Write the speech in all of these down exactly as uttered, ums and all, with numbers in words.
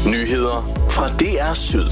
Nyheder fra D R Syd.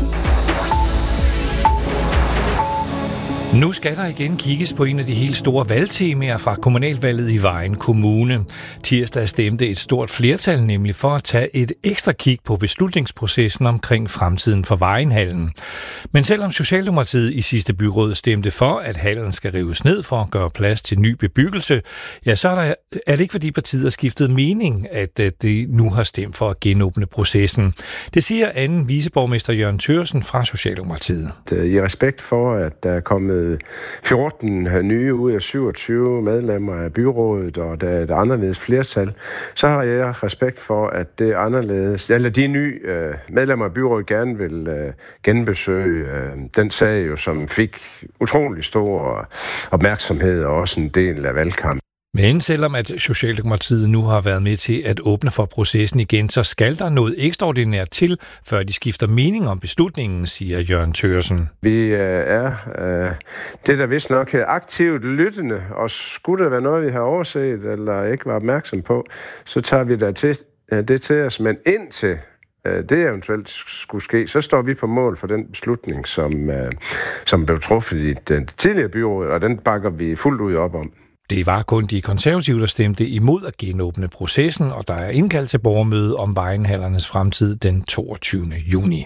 Nu skal der igen kigges på en af de helt store valgtemaer fra kommunalvalget i Vejen Kommune. Tirsdag stemte et stort flertal nemlig for at tage et ekstra kig på beslutningsprocessen omkring fremtiden for Vejenhallen. Men selvom Socialdemokratiet i sidste byråd stemte for, at hallen skal rives ned for at gøre plads til ny bebyggelse, ja, så er, der, er det ikke fordi partiet har skiftet mening, at de nu har stemt for at genåbne processen. Det siger anden viceborgmester Jørgen Thøgersen fra Socialdemokratiet. I respekt for, at der er kommet fjorten nye ud af syvogtyve medlemmer af byrådet, og der er et anderledes flertal, så har jeg respekt for, at det anderledes, eller de nye øh, medlemmer af byrådet gerne vil øh, genbesøge øh, den sag, jo, som fik utrolig stor opmærksomhed og også en del af valgkampen. Men selvom at Socialdemokratiet nu har været med til at åbne for processen igen, så skal der noget ekstraordinært til, før de skifter mening om beslutningen, siger Jørgen Thøgersen. Vi øh, er øh, det, der vist nok er aktivt lyttende, og skulle der være noget, vi har overset eller ikke var opmærksom på, så tager vi der til, øh, det til os. Men indtil øh, det eventuelt skulle ske, så står vi på mål for den beslutning, som, øh, som blev truffet i den tidligere byråd, og den bakker vi fuldt ud op om. Det var kun de konservative, der stemte imod at genåbne processen, og der er indkaldt til borgermøde om Vejenhallernes fremtid den toogtyvende juni.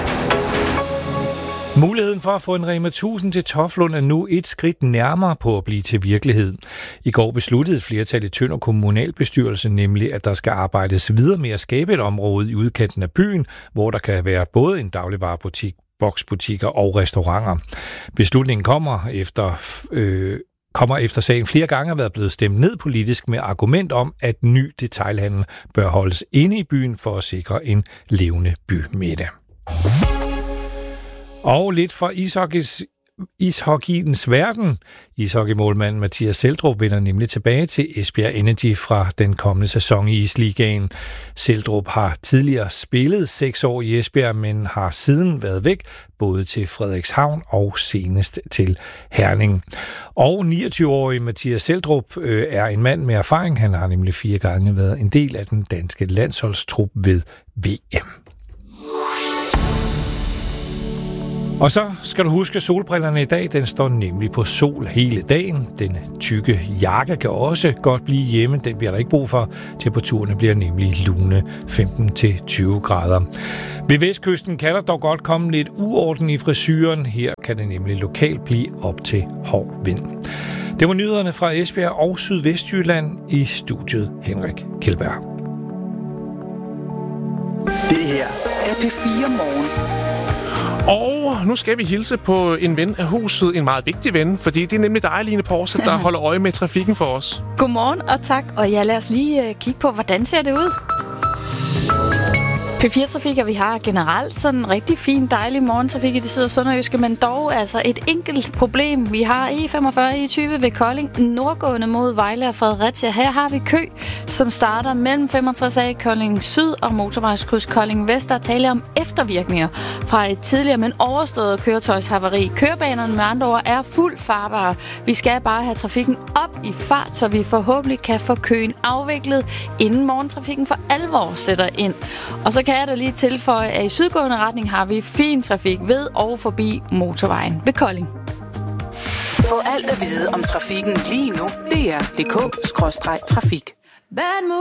Muligheden for at få en Rema tusind til Toflund er nu et skridt nærmere på at blive til virkelighed. I går besluttede et flertal i Tønder kommunalbestyrelse nemlig, at der skal arbejdes videre med at skabe et område i udkanten af byen, hvor der kan være både en dagligvarebutik, boksbutikker og restauranter. Beslutningen kommer efter... Øh, kommer efter sagen flere gange har været blevet stemt ned politisk med argument om, at ny detailhandel bør holdes inde i byen for at sikre en levende bymidte. Og lidt fra ishockeys ishockeyens verden. Ishockeymålmanden Mathias Seldrup vender nemlig tilbage til Esbjerg Energy fra den kommende sæson i Isligaen. Seldrup har tidligere spillet seks år i Esbjerg, men har siden været væk, både til Frederikshavn og senest til Herning. Og niogtyve-årige Mathias Seldrup øh, er en mand med erfaring. Han har nemlig fire gange været en del af den danske landsholdstrup ved V M. Og så skal du huske solbrillerne i dag. Den står nemlig på sol hele dagen. Den tykke jakke kan også godt blive hjemme. Den bliver der ikke brug for. Temperaturerne bliver nemlig lune femten til tyve grader. Ved vestkysten kan der dog godt komme lidt uorden i frisyren. Her kan det nemlig lokalt blive op til hård vind. Det var nyhederne fra Esbjerg og Sydvestjylland. I studiet Henrik Kjeldberg. Det her er P fire Morgen. Og nu skal vi hilse på en ven af huset, en meget vigtig ven, fordi det er nemlig dig, Line Porse, der holder øje med trafikken for os. Godmorgen og tak, og ja, lad os lige uh, kigge på, hvordan ser det ud? P fire Trafik, og vi har generelt sådan en rigtig fin, dejlig morgentrafik i det syd- og sønderjyske, men dog altså et enkelt problem. Vi har E femogfyrre E tyve ved Kolding, nordgående mod Vejle og Fredericia. Her har vi kø, som starter mellem femogtres A Kolding Syd og motorvejskryds Kolding Vest. Der er tale om eftervirkninger fra et tidligere, men overstået køretøjshavari. Kørebanerne med andre ord er fuldt farbare. Vi skal bare have trafikken op i fart, så vi forhåbentlig kan få køen afviklet, inden morgentrafikken for alvor sætter ind. Og så kan jeg da lige tilføje, at i sydgående retning har vi fin trafik ved og forbi motorvejen ved Kolding. Få alt at vide om trafikken lige nu. D R punktum d k skråstreg trafik.